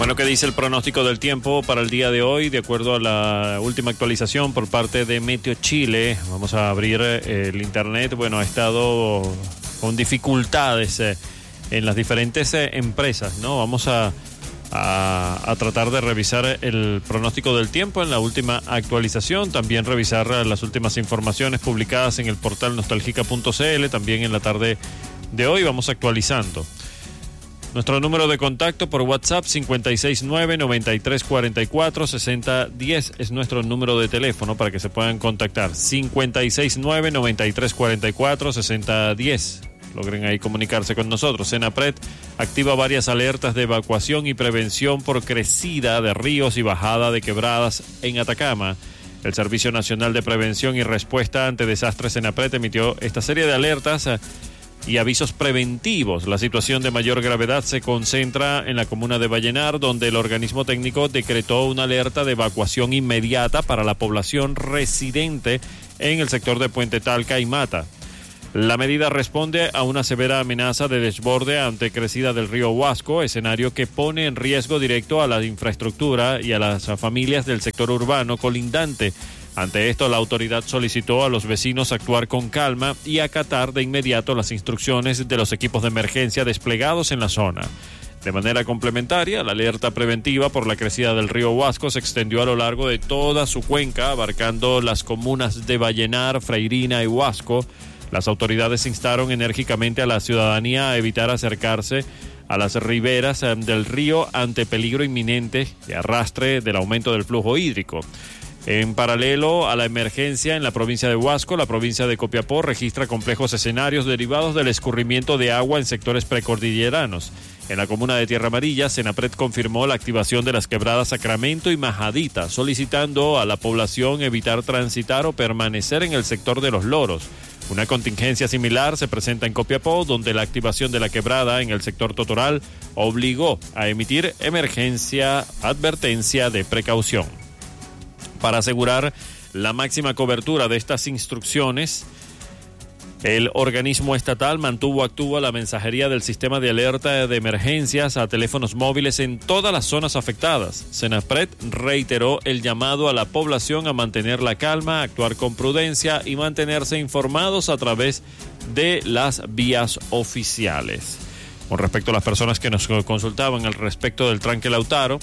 Bueno, ¿qué dice el pronóstico del tiempo para el día de hoy? De acuerdo a la última actualización por parte de Meteo Chile, vamos a abrir el internet. Bueno, ha estado con dificultades en las diferentes empresas, ¿no? Vamos a tratar de revisar el pronóstico del tiempo en la última actualización, también revisar las últimas informaciones publicadas en el portal nostalgica.cl, también en la tarde de hoy vamos actualizando. Nuestro número de contacto por WhatsApp 569-9344-6010 es nuestro número de teléfono para que se puedan contactar. 569-9344-6010. Logren ahí comunicarse con nosotros. Senapred activa varias alertas de evacuación y prevención por crecida de ríos y bajada de quebradas en Atacama. El Servicio Nacional de Prevención y Respuesta ante Desastres Senapred emitió esta serie de alertas y avisos preventivos. La situación de mayor gravedad se concentra en la comuna de Vallenar, donde el organismo técnico decretó una alerta de evacuación inmediata para la población residente en el sector de Puente Talca y Mata. La medida responde a una severa amenaza de desborde ante crecida del río Huasco, escenario que pone en riesgo directo a la infraestructura y a las familias del sector urbano colindante. Ante esto, la autoridad solicitó a los vecinos actuar con calma y acatar de inmediato las instrucciones de los equipos de emergencia desplegados en la zona. De manera complementaria, la alerta preventiva por la crecida del río Huasco se extendió a lo largo de toda su cuenca, abarcando las comunas de Vallenar, Freirina y Huasco. Las autoridades instaron enérgicamente a la ciudadanía a evitar acercarse a las riberas del río ante peligro inminente de arrastre del aumento del flujo hídrico. En paralelo a la emergencia en la provincia de Huasco, la provincia de Copiapó registra complejos escenarios derivados del escurrimiento de agua en sectores precordilleranos. En la comuna de Tierra Amarilla, Senapred confirmó la activación de las quebradas Sacramento y Majadita, solicitando a la población evitar transitar o permanecer en el sector de los Loros. Una contingencia similar se presenta en Copiapó, donde la activación de la quebrada en el sector Totoral obligó a emitir advertencia de precaución. Para asegurar la máxima cobertura de estas instrucciones, el organismo estatal mantuvo activa la mensajería del sistema de alerta de emergencias a teléfonos móviles en todas las zonas afectadas. Senapred reiteró el llamado a la población a mantener la calma, actuar con prudencia y mantenerse informados a través de las vías oficiales. Con respecto a las personas que nos consultaban al respecto del tranque Lautaro,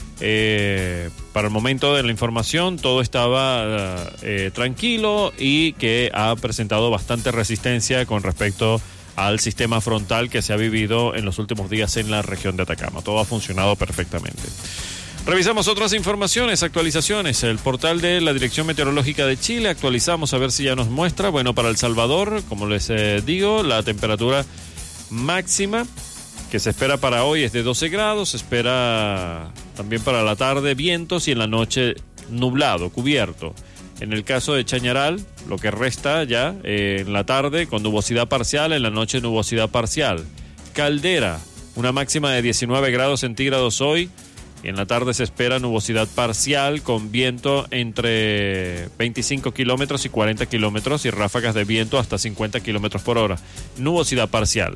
para el momento de la información todo estaba tranquilo y que ha presentado bastante resistencia con respecto al sistema frontal que se ha vivido en los últimos días en la región de Atacama. Todo ha funcionado perfectamente. Revisamos otras informaciones, actualizaciones. El portal de la Dirección Meteorológica de Chile, actualizamos a ver si ya nos muestra. Bueno, para El Salvador, como les digo, la temperatura máxima que se espera para hoy es de 12 grados, se espera también para la tarde vientos y en la noche nublado, cubierto. En el caso de Chañaral, lo que resta ya en la tarde con nubosidad parcial, en la noche nubosidad parcial. Caldera, una máxima de 19 grados centígrados hoy, y en la tarde se espera nubosidad parcial con viento entre 25 kilómetros y 40 kilómetros y ráfagas de viento hasta 50 kilómetros por hora. Nubosidad parcial.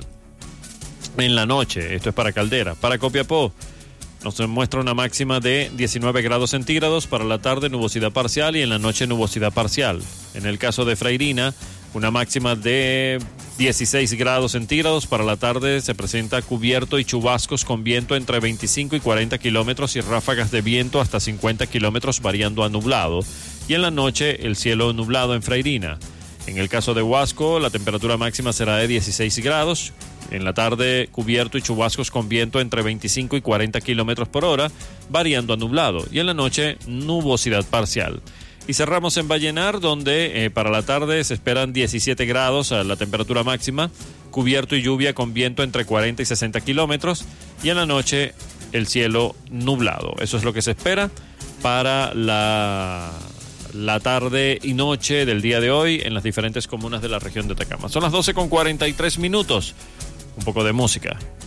En la noche, esto es para Caldera. Para Copiapó, nos muestra una máxima de 19 grados centígrados, para la tarde nubosidad parcial y en la noche nubosidad parcial. En el caso de Freirina, una máxima de 16 grados centígrados, para la tarde se presenta cubierto y chubascos con viento entre 25 y 40 kilómetros y ráfagas de viento hasta 50 kilómetros variando a nublado. Y en la noche el cielo nublado en Freirina. En el caso de Huasco, la temperatura máxima será de 16 grados. En la tarde, cubierto y chubascos con viento entre 25 y 40 kilómetros por hora, variando a nublado. Y en la noche, nubosidad parcial. Y cerramos en Vallenar, donde para la tarde se esperan 17 grados a la temperatura máxima, cubierto y lluvia con viento entre 40 y 60 kilómetros. Y en la noche, el cielo nublado. Eso es lo que se espera para la tarde y noche del día de hoy en las diferentes comunas de la región de Atacama. Son las 12:43. Un poco de música.